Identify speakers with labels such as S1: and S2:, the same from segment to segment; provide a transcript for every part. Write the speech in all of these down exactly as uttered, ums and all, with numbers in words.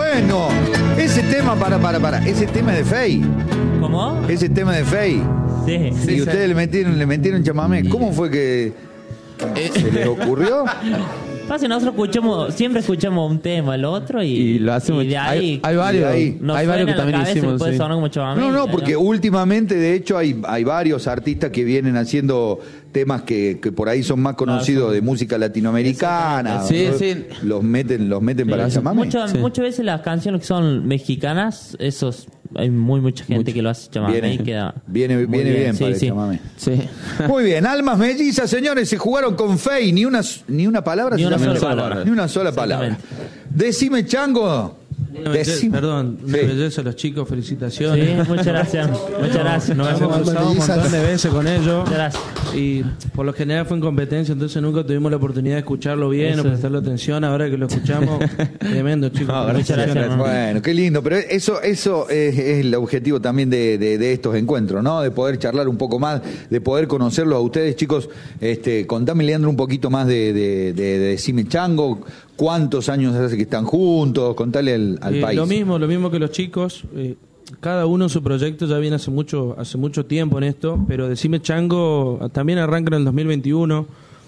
S1: bueno. Ese tema, para, para, para. Ese tema es de Fey.
S2: ¿Cómo?
S1: Ese tema de Fey.
S2: Sí.
S1: Y
S2: sí,
S1: ustedes
S2: sí.
S1: le metieron, le metieron chamamé. ¿Cómo fue que se les ocurrió?
S2: Pasa, nosotros escuchamos, siempre escuchamos un tema, el otro, y,
S3: Y lo hacemos.
S2: y de ahí,
S3: hay, hay varios,
S1: de ahí.
S2: nos
S3: hay varios que
S2: suena en la
S3: también
S2: cabeza y
S3: hicimos.
S2: puede
S3: Sí.
S2: sonar como chamamé,
S1: No, no, porque
S2: ¿no?
S1: últimamente, de hecho, hay, hay varios artistas que vienen haciendo temas que, que por ahí son más conocidos
S2: son-
S1: de música latinoamericana.
S3: Sí,
S1: ¿no?
S3: sí.
S1: Los meten, los meten para el chamamé.
S2: Muchas,
S3: Sí.
S2: muchas veces las canciones que son mexicanas, esos hay muy mucha gente
S3: Mucho.
S2: que lo hace chamamé
S1: Viene,
S2: y queda
S1: viene,
S2: muy
S1: viene bien,
S2: Sí,
S1: para
S2: sí.
S1: el chamamé.
S3: Sí.
S1: Muy bien, almas mellizas, señores, se jugaron con Fey, ni una, ni una palabra.
S2: Ni
S1: se
S2: una
S1: llama?
S2: sola palabra.
S1: Ni una sola palabra.
S2: Exactamente.
S1: Decime, Chango.
S4: Una belleza,
S1: Decime.
S4: perdón, una
S1: Sí.
S4: belleza a los chicos, felicitaciones.
S2: Sí, muchas gracias. Muchas gracias.
S4: Nos hemos cruzado un montón de veces con ellos.
S2: Muchas gracias.
S4: Y por lo general fue en competencia, entonces nunca tuvimos la oportunidad de escucharlo bien
S2: Eso
S4: o
S2: es.
S4: prestarle atención. Ahora que lo escuchamos, tremendo, chicos.
S3: No, gracias,
S4: Felicitaciones.
S2: gracias, hermano.
S1: Bueno, qué lindo, pero eso eso es, es el objetivo también de, de, de estos encuentros, ¿no? De poder charlar un poco más, de poder conocerlos a ustedes, chicos. Este, contame, Leandro, un poquito más de, de, de, de Decime Chango, cuántos años hace que están juntos, contale al, al
S4: Eh,
S1: país.
S4: Lo mismo, lo mismo que los chicos. eh, cada uno en su proyecto ya viene hace mucho, hace mucho tiempo en esto, pero Decime Chango también arranca en el dos mil veintiuno.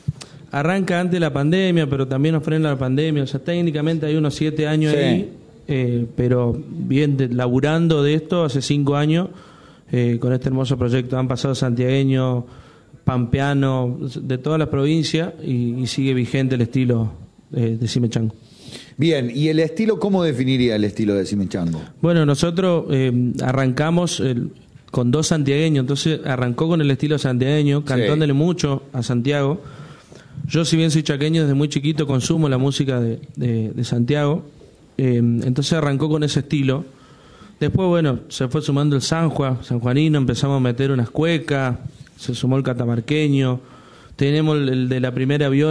S4: Arranca antes de la pandemia, pero también nos frena la pandemia. O sea, técnicamente hay unos siete años
S1: Sí.
S4: ahí, eh, pero bien de- laburando de esto hace cinco años eh, con este hermoso proyecto. Han pasado santiagueños, pampeanos, de todas las provincias y, y sigue vigente el estilo eh, Decime Chango.
S1: Bien, ¿y el estilo, cómo definiría el estilo de Decime Chango?
S4: Bueno, nosotros eh, arrancamos el- con dos santiagueños, entonces arrancó con el estilo santiagueño, cantándole mucho a Santiago. Yo, si bien soy chaqueño, desde muy chiquito consumo la música de, de- de Santiago, eh, entonces arrancó con ese estilo. Después, bueno, se fue sumando el Sanjua, sanjuanino, empezamos a meter unas cuecas, se sumó el catamarqueño, tenemos el, el de la primera viola.